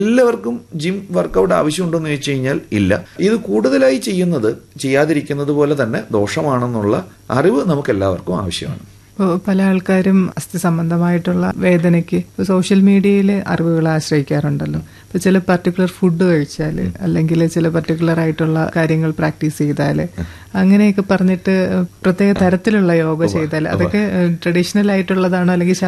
എല്ലാവർക്കും gym workout ആവശ്യമുണ്ടോ എന്ന് ചോദിച്ചു കഴിഞ്ഞാൽ ഇല്ല. ഇത് കൂടുതലായി ചെയ്യാതിരിക്കുന്നത് പോലെ തന്നെ ദോഷമാണെന്നുള്ള അറിവ് നമുക്ക് എല്ലാവർക്കും ആവശ്യമാണ്. ഇപ്പോൾ പല ആൾക്കാരും അസ്ഥി സംബന്ധമായിട്ടുള്ള വേദനയ്ക്ക് സോഷ്യൽ മീഡിയയിലെ അറിവുകൾ ആശ്രയിക്കാറുണ്ടല്ലോ. ഇപ്പോൾ ചില പർട്ടിക്കുലർ ഫുഡ് കഴിച്ചാൽ അല്ലെങ്കിൽ ചില പർട്ടിക്കുലർ ആയിട്ടുള്ള കാര്യങ്ങൾ പ്രാക്ടീസ് ചെയ്താൽ അങ്ങനെയൊക്കെ പറഞ്ഞിട്ട് പ്രത്യേക തരത്തിലുള്ള യോഗ ചെയ്താൽ അതൊക്കെ ട്രഡീഷണൽ ആയിട്ടുള്ളതാണോ അല്ലെങ്കിൽ